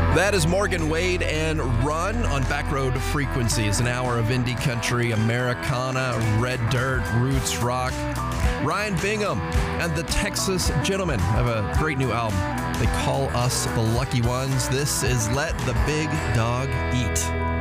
That is Morgan Wade and Run on Backroad Frequencies, an hour of indie country, Americana, red dirt, roots rock. Ryan Bingham and the Texas Gentlemen have a great new album. They call us the Lucky Ones. This is Let the Big Dog Eat.